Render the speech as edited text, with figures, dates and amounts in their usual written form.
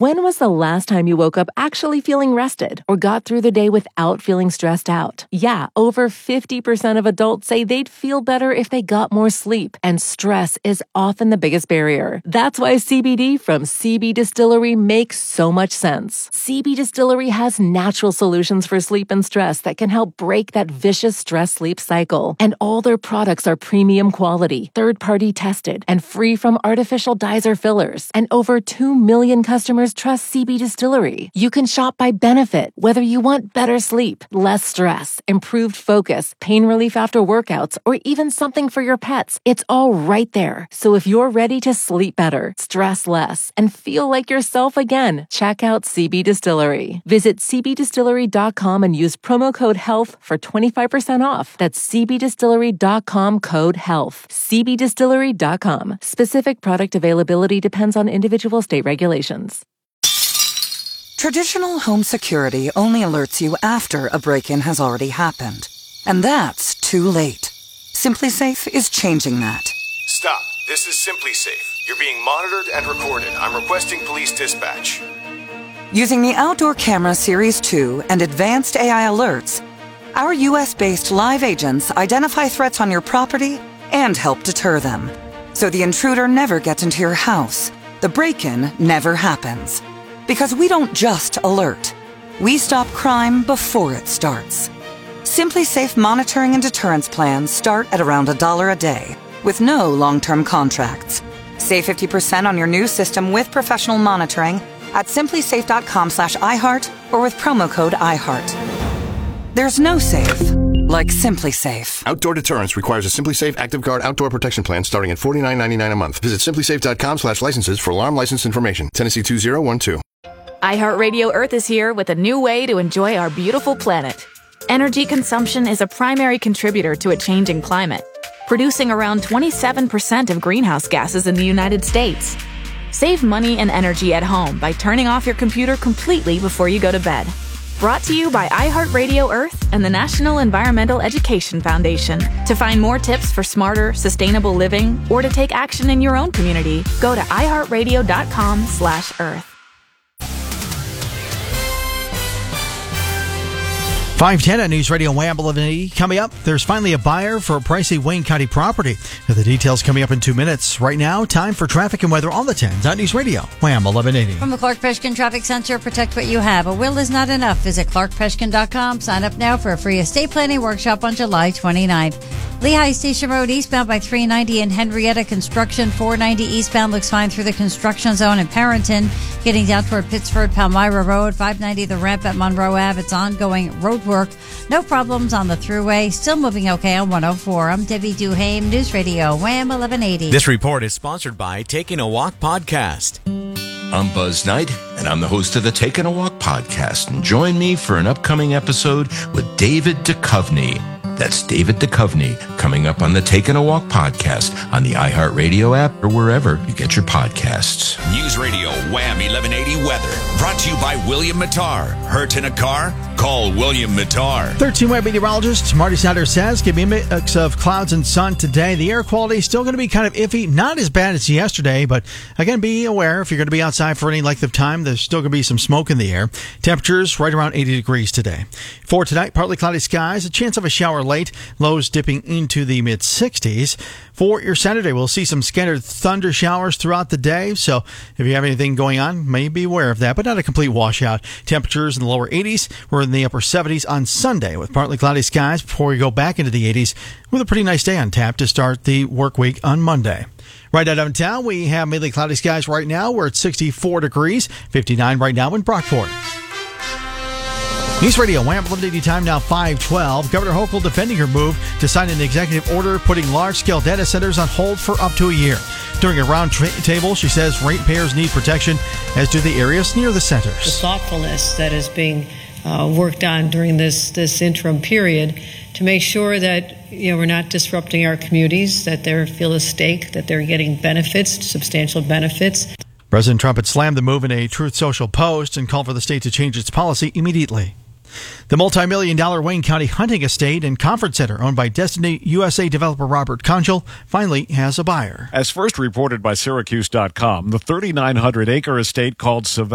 When was the last time you woke up actually feeling rested or got through the day without feeling stressed out? Yeah, over 50% of adults say they'd feel better if they got more sleep, and stress is often the biggest barrier. That's why CBD from CB Distillery makes so much sense. CB Distillery has natural solutions for sleep and stress that can help break that vicious stress-sleep cycle. And all their products are premium quality, third-party tested, and free from artificial dyes or fillers. And over 2 million customers trust CB Distillery. You can shop by benefit, whether you want better sleep, less stress, improved focus, pain relief after workouts, or even something for your pets. It's all right there. So if you're ready to sleep better, stress less, and feel like yourself again, check out CB Distillery. Visit cbdistillery.com and use promo code HEALTH for 25% off. That's cbdistillery.com, code HEALTH. cbdistillery.com. Specific product availability depends on individual state regulations. Traditional home security only alerts you after a break-in has already happened. And that's too late. SimpliSafe is changing that. Stop. This is SimpliSafe. You're being monitored and recorded. I'm requesting police dispatch. Using the Outdoor Camera Series 2 and advanced AI alerts, our U.S.-based live agents identify threats on your property and help deter them. So the intruder never gets into your house. The break-in never happens. Because we don't just alert. We stop crime before it starts. SimpliSafe monitoring and deterrence plans start at around $1 a day, with no long-term contracts. Save 50% on your new system with professional monitoring at simplisafe.com/iHeart or with promo code iHeart. There's no safe like SimpliSafe. Outdoor deterrence requires a SimpliSafe Active Guard outdoor protection plan starting at $49.99 a month. Visit simplisafe.com/licenses for alarm license information. Tennessee 2012. iHeartRadio Earth is here with a new way to enjoy our beautiful planet. Energy consumption is a primary contributor to a changing climate, producing around 27% of greenhouse gases in the United States. Save money and energy at home by turning off your computer completely before you go to bed. Brought to you by iHeartRadio Earth and the National Environmental Education Foundation. To find more tips for smarter, sustainable living or to take action in your own community, go to iHeartRadio.com/Earth. 510 on News Radio Wham 1180. Coming up, there's finally a buyer for a pricey Wayne County property. The details coming up in 2 minutes. Right now, time for traffic and weather on the 10s on News Radio Wham 1180. From the Clark Peshkin Traffic Center, protect what you have. A will is not enough. Visit clarkpeshkin.com. Sign up now for a free estate planning workshop on July 29th. Lehigh Station Road eastbound by 390 and Henrietta construction. 490 eastbound looks fine through the construction zone in Parrington. Getting down toward Pittsford, Palmyra Road. 590 the ramp at Monroe Ave. It's ongoing road work. No problems on the thruway. Still moving okay on 104. I'm Debbie Duhame, News Radio Wham 1180. This report is sponsored by Taking a Walk podcast. I'm Buzz Knight, and I'm the host of the Taking a Walk podcast. And join me for an upcoming episode with David Duchovny. That's David Duchovny coming up on the Taking a Walk podcast on the iHeartRadio app or wherever you get your podcasts. News Radio Wham 1180 weather brought to you by William Mattar. Hurt in a car? Call William Mattar. 13 web meteorologist Marty Snyder says, give me a mix of clouds and sun today. The air quality is still going to be kind of iffy. Not as bad as yesterday, but again, be aware if you're going to be outside for any length of time, there's still going to be some smoke in the air. Temperatures right around 80 degrees today. For tonight, partly cloudy skies, a chance of a shower late, lows dipping into the mid-60s. For your Saturday, we'll see some scattered thunder showers throughout the day, so if you have anything going on, may be aware of that, but not a complete washout. Temperatures in the lower 80s. We're in the upper 70s on Sunday with partly cloudy skies before we go back into the 80s with a pretty nice day on tap to start the work week on Monday. Right out of town, we have mainly cloudy skies right now. We're at 64 degrees, 59 right now in Brockport. News Radio Wham 1180 time now 5:12. Governor Hochul defending her move to sign an executive order putting large-scale data centers on hold for up to a year. During a round table, she says ratepayers need protection, as do the areas near the centers. The thoughtfulness that is being worked on during this interim period to make sure that we're not disrupting our communities, that they feel a stake, that they're getting benefits, substantial benefits. President Trump had slammed the move in a Truth Social post and called for the state to change its policy immediately. The multi-million-dollar Wayne County hunting estate and conference center owned by Destiny USA developer Robert Conchel finally has a buyer. As first reported by Syracuse.com, the 3,900-acre estate called Savannah